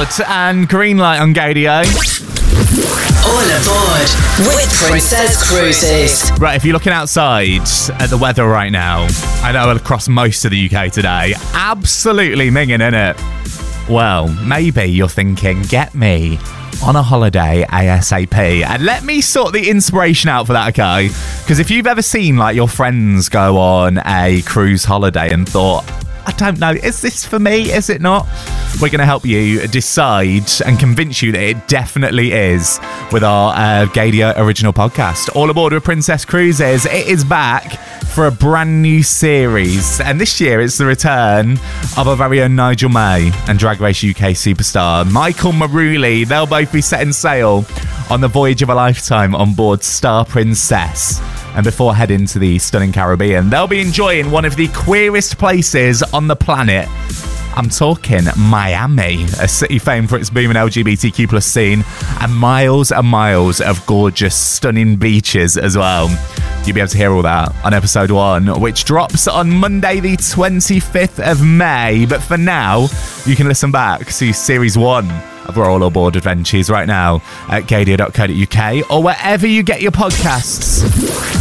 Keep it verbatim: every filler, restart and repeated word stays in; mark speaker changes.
Speaker 1: aboard and green light on Gadio.
Speaker 2: All aboard with Princess Cruises.
Speaker 1: Right, if you're looking outside at the weather right now, I know across most of the U K today, absolutely minging, innit? Well, maybe you're thinking, get me on a holiday ASAP. And let me sort the inspiration out for that, okay? Because if you've ever seen like your friends go on a cruise holiday and thought, I don't know, is this for me? Is it not? We're going to help you decide and convince you that it definitely is with our uh, Gadio original podcast. All aboard with Princess Cruises. It is back for a brand new series. And this year it's the return of our very own Nigel May and Drag Race U K superstar Michael Maruli. They'll both be setting sail on the voyage of a lifetime on board Star Princess. And before heading to the stunning Caribbean, they'll be enjoying one of the queerest places on the planet. I'm talking Miami, a city famed for its booming L G B T Q plus scene, and miles and miles of gorgeous, stunning beaches as well. You'll be able to hear all that on episode one, which drops on Monday the twenty-fifth of May. But for now, you can listen back to series one of our All Aboard Adventures right now at gadio dot co dot uk or wherever you get your podcasts.